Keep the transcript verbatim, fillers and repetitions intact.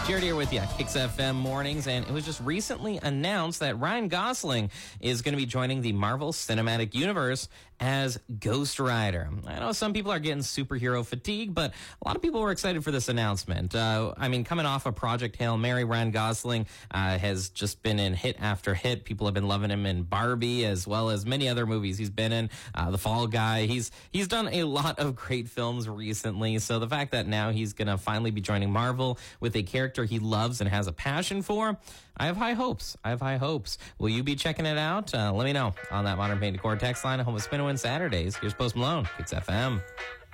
Jared here with you, Kicks F M Mornings, and it was just recently announced that Ryan Gosling is going to be joining the Marvel Cinematic Universe as Ghost Rider. I know some people are getting superhero fatigue, but a lot of people were excited for this announcement. Uh, I mean, coming off of Project Hail Mary, Ryan Gosling uh, has just been in hit after hit. People have been loving him in Barbie, as well as many other movies he's been in. Uh, The Fall Guy. He's he's done a lot of great films recently, so the fact that now he's going to finally be joining Marvel with a character he loves and has a passion for, I have high hopes. I have high hopes. Will you be checking it out? Uh, let me know on that Modern Paint Decor text line at Home of Spinowin Saturdays. Here's Post Malone, Kicks F M.